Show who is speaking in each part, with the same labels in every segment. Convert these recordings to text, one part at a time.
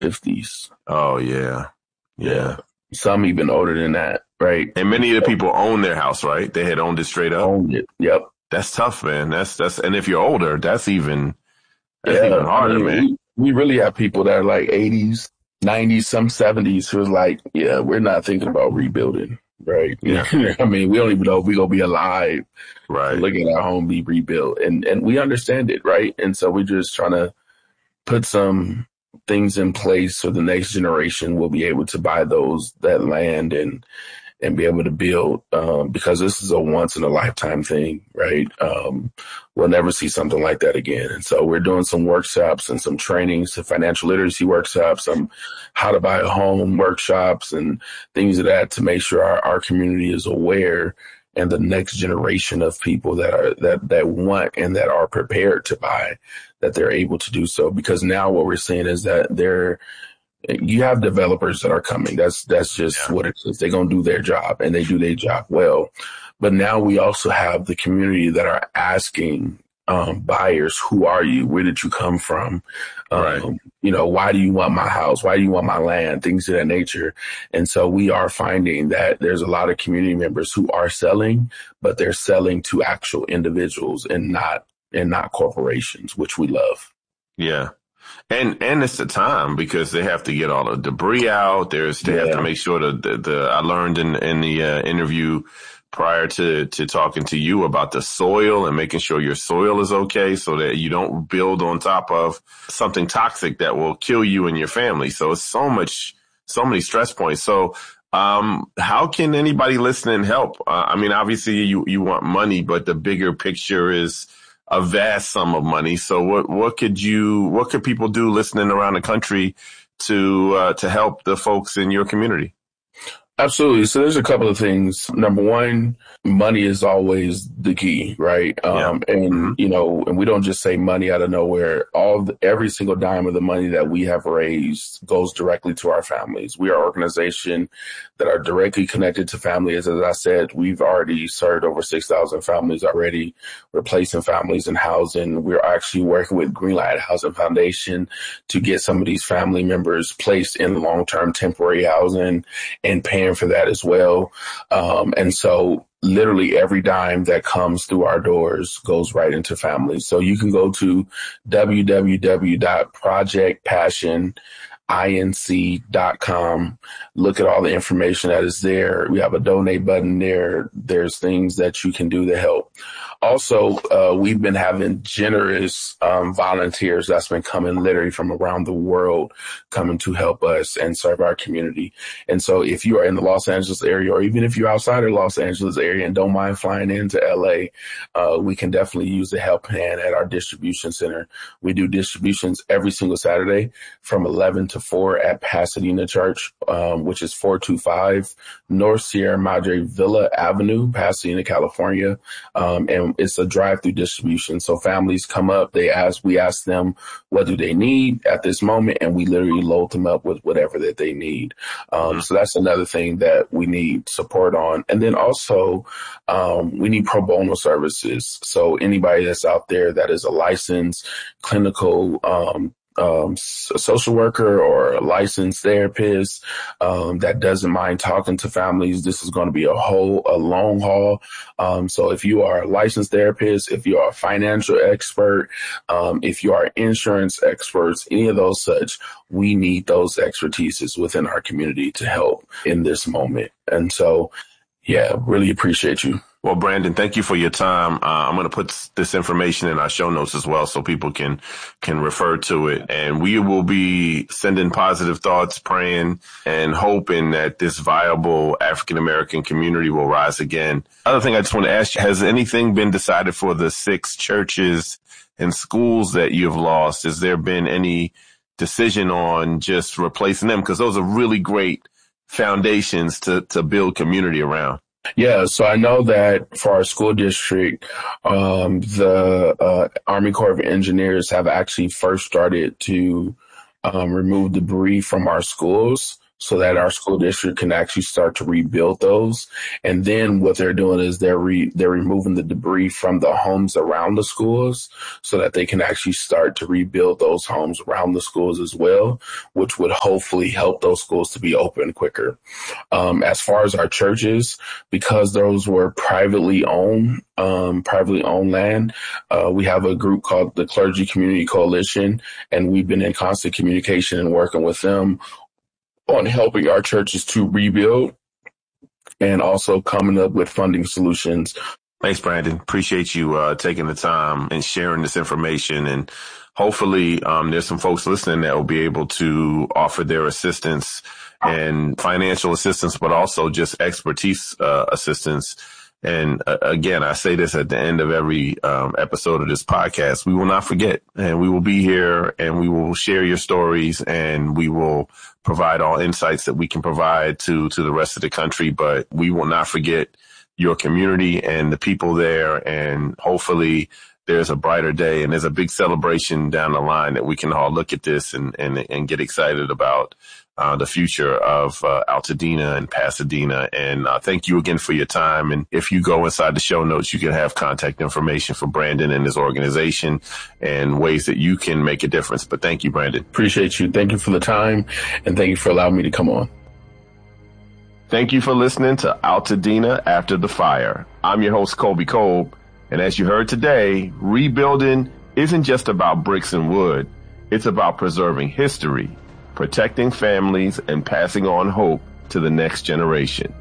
Speaker 1: 50s.
Speaker 2: Oh, yeah.
Speaker 1: Yeah. Some even older than that, right?
Speaker 2: And many of the people own their house, right? They had owned it straight up.
Speaker 1: Owned it. Yep.
Speaker 2: That's tough, man. That's, and if you're older, that's even
Speaker 1: Yeah. I
Speaker 2: harder, man.
Speaker 1: mean, we really have people that are like 80s, 90s, some 70s who's like, yeah, we're not thinking about rebuilding, right?
Speaker 2: Yeah.
Speaker 1: I mean, we don't even know if we're going to be alive.
Speaker 2: Right.
Speaker 1: Look at our home be rebuilt. And we understand it, right? And so we're just trying to put some things in place so the next generation will be able to buy that land and be able to build, because this is a once in a lifetime thing, right? We'll never see something like that again. And so we're doing some workshops and some trainings, some financial literacy workshops, some how to buy a home workshops and things of that to make sure our community is aware, and the next generation of people that want and that are prepared to buy, that they're able to do so. Because now what we're seeing is that you have developers that are coming. That's just what it is. They're going to do their job, and they do their job well. But now we also have the community that are asking buyers, who are you? Where did you come from?
Speaker 2: Right.
Speaker 1: Why do you want my house? Why do you want my land? Things of that nature. And so we are finding that there's a lot of community members who are selling, but they're selling to actual individuals and not corporations, which we love.
Speaker 2: Yeah. And it's the time, because they have to get all the debris out. They have to make sure I learned in the interview prior to talking to you about the soil and making sure your soil is okay, so that you don't build on top of something toxic that will kill you and your family. So it's so many stress points. So how can anybody listening help? I mean, obviously you want money, but the bigger picture is a vast sum of money. So what could people do listening around the country to help the folks in your community?
Speaker 1: Absolutely. So there's a couple of things. Number one, money is always the key, right? And we don't just say money out of nowhere. Every single dime of the money that we have raised goes directly to our families. We are an organization that are directly connected to families. As I said, we've already served over 6,000 families already, replacing families in housing. We're actually working with Greenlight Housing Foundation to get some of these family members placed in long-term temporary housing and paying for that as well. And so literally every dime that comes through our doors goes right into families. So you can go to www.projectpassioninc.com, look at all the information that is there. We have a donate button there. There's things that you can do to help. Also, we've been having generous volunteers that's been coming literally from around the world, coming to help us and serve our community. And so if you are in the Los Angeles area, or even if you're outside of the Los Angeles area and don't mind flying into LA, we can definitely use the help hand at our distribution center. We do distributions every single Saturday from 11 to 4 at Pasadena Church, which is 425 North Sierra Madre Villa Avenue, Pasadena, California. And it's a drive-through distribution. So families come up, we ask them, what do they need at this moment? And we literally load them up with whatever that they need. So that's another thing that we need support on. And then also, we need pro bono services. So anybody that's out there that is a licensed clinical, social worker or a licensed therapist that doesn't mind talking to families, this is going to be a long haul. So if you are a licensed therapist, if you are a financial expert, if you are insurance experts, any of those such, we need those expertises within our community to help in this moment. And so, yeah, really appreciate you.
Speaker 2: Well, Brandon, thank you for your time. I'm going to put this information in our show notes as well, so people can refer to it. And we will be sending positive thoughts, praying and hoping that this viable African-American community will rise again. Other thing I just want to ask you, has anything been decided for the 6 churches and schools that you've lost? Has there been any decision on just replacing them? Because those are really great foundations to build community around.
Speaker 1: Yeah, so I know that for our school district, the Army Corps of Engineers have actually first started to remove debris from our schools. so that our school district can actually start to rebuild those. And then what they're doing is they're removing the debris from the homes around the schools so that they can actually start to rebuild those homes around the schools as well, which would hopefully help those schools to be open quicker. As far as our churches, because those were privately owned land, we have a group called the Clergy Community Coalition, and we've been in constant communication and working with them on helping our churches to rebuild and also coming up with funding solutions.
Speaker 2: Thanks, Brandon. Appreciate you taking the time and sharing this information. And hopefully there's some folks listening that will be able to offer their assistance and financial assistance, but also just expertise assistance. And again, I say this at the end of every episode of this podcast. We will not forget, and we will be here, and we will share your stories, and we will provide all insights that we can provide to the rest of the country. But we will not forget your community and the people there. And hopefully there's a brighter day, and there's a big celebration down the line that we can all look at this and get excited about the future of Altadena and Pasadena. And thank you again for your time. And if you go inside the show notes, you can have contact information for Brandon and his organization and ways that you can make a difference. But thank you, Brandon.
Speaker 1: Appreciate you. Thank you for the time, and thank you for allowing me to come on.
Speaker 2: Thank you for listening to Altadena After the Fire. I'm your host, Colby Kolb. And as you heard today, rebuilding isn't just about bricks and wood. It's about preserving history, protecting families, and passing on hope to the next generation.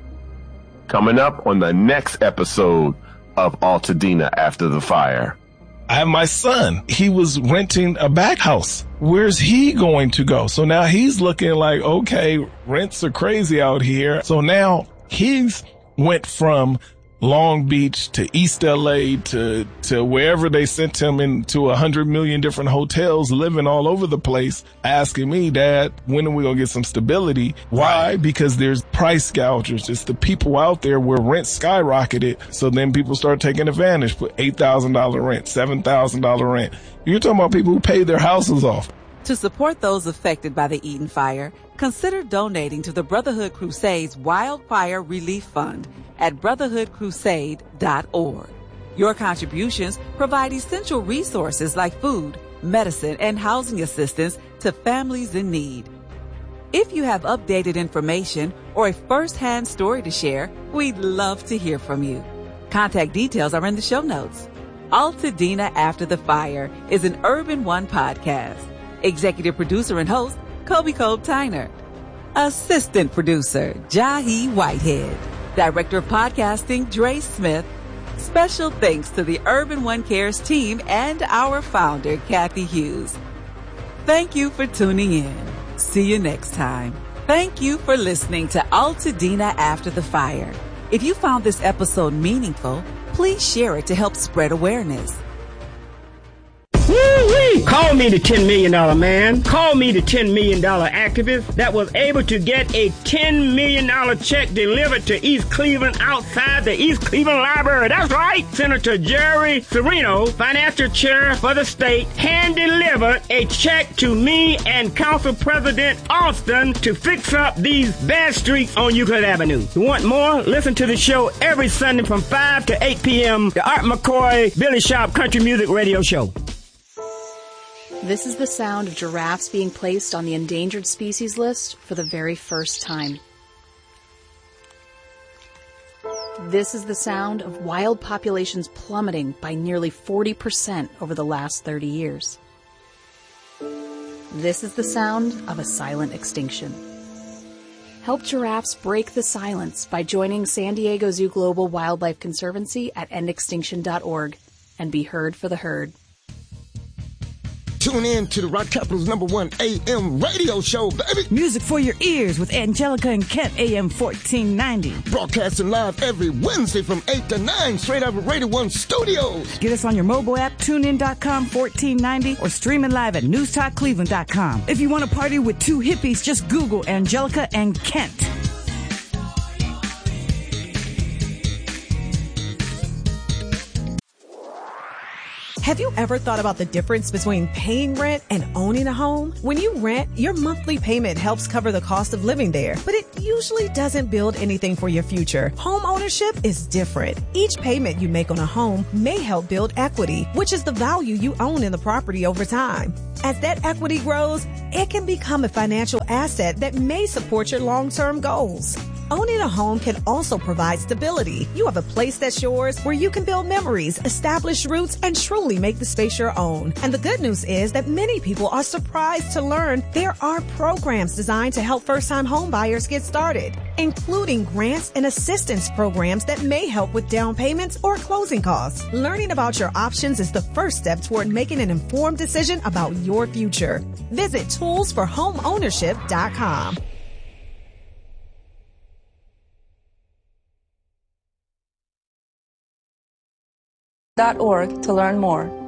Speaker 2: Coming up on the next episode of Altadena After the Fire.
Speaker 3: I have my son. He was renting a back house. Where's he going to go? So now he's looking like, okay, rents are crazy out here. So now he's went from Long Beach to East LA to wherever they sent him into 100 million different hotels, living all over the place, asking me, Dad, when are we going to get some stability? Why? Because there's price gougers. It's the people out there where rent skyrocketed. So then people start taking advantage, put $8,000 rent, $7,000 rent. You're talking about people who pay their houses off.
Speaker 4: To support those affected by the Eaton fire, consider donating to the Brotherhood Crusade's Wildfire Relief Fund at brotherhoodcrusade.org. Your contributions provide essential resources like food, medicine, and housing assistance to families in need. If you have updated information or a first-hand story to share, we'd love to hear from you. Contact details are in the show notes. Altadena After the Fire is an Urban One podcast. Executive producer and host, Colby Kolb Tyner. Assistant producer, Jahi Whitehead. Director of podcasting, Dre Smith. Special thanks to the Urban One Cares team and our founder, Kathy Hughes. Thank you for tuning in. See you next time. Thank you for listening to Altadena After the Fire. If you found this episode meaningful, please share it to help spread awareness.
Speaker 5: Woo-wee! Call me the $10 million man. Call me the $10 million activist that was able to get a $10 million check delivered to East Cleveland outside the East Cleveland Library. That's right. Senator Jerry Serino, financial chair for the state, hand-delivered a check to me and Council President Austin to fix up these bad streets on Euclid Avenue. You want more? Listen to the show every Sunday from 5 to 8 p.m. The Art McCoy, Billy Sharp Country Music Radio Show.
Speaker 6: This is the sound of giraffes being placed on the endangered species list for the very first time. This is the sound of wild populations plummeting by nearly 40% over the last 30 years. This is the sound of a silent extinction. Help giraffes break the silence by joining San Diego Zoo Global Wildlife Conservancy at endextinction.org and be heard for the herd.
Speaker 7: Tune in to the Rock Capital's #1 AM radio show, baby.
Speaker 8: Music for your ears with Angelica and Kent, AM 1490.
Speaker 7: Broadcasting live every Wednesday from 8 to 9, straight out of Radio 1 Studios.
Speaker 8: Get us on your mobile app, tunein.com 1490, or streaming live at newstalkcleveland.com. If you want to party with two hippies, just Google Angelica and Kent.
Speaker 9: Have you ever thought about the difference between paying rent and owning a home? When you rent, your monthly payment helps cover the cost of living there, but it usually doesn't build anything for your future. Home ownership is different. Each payment you make on a home may help build equity, which is the value you own in the property over time. As that equity grows, it can become a financial asset that may support your long-term goals. Owning a home can also provide stability. You have a place that's yours where you can build memories, establish roots, and truly make the space your own. And the good news is that many people are surprised to learn there are programs designed to help first-time home buyers get started, including grants and assistance programs that may help with down payments or closing costs. Learning about your options is the first step toward making an informed decision about your future. Visit toolsforhomeownership.com.
Speaker 10: .org to learn more.